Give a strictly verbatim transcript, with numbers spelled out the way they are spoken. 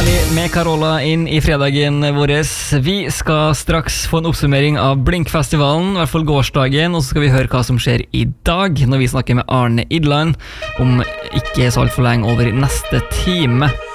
Herlig med Carola inn i fredagen våres. Vi skal straks få en oppsummering av Blinkfestivalen, i hvert fall gårsdagen, og så skal vi høre hva som skjer i dag, når vi snakker med Arne Idland om ikke så alt for lenge over neste time.